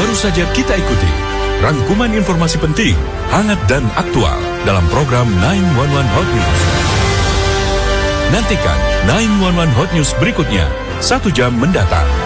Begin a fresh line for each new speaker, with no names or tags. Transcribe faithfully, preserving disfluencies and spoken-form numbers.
Baru saja kita ikuti rangkuman informasi penting, hangat dan aktual dalam program sembilan satu satu Hot News. Nantikan sembilan satu satu Hot News berikutnya, satu jam mendatang.